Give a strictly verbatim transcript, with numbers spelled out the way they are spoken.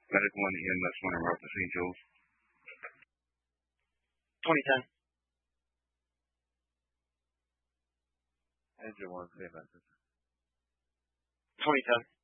Medical one E M S one route to Saint Joe's. twenty ten. Engine one, same message. twenty ten.